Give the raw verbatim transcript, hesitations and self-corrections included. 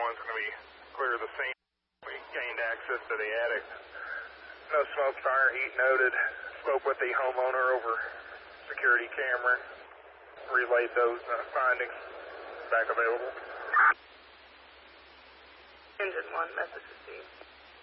one's going to be clear of the scene. We gained access to the attic. No smoke, fire, heat noted. Spoke with the homeowner over security camera. Relayed those uh, findings. Back available. Engine one, message received.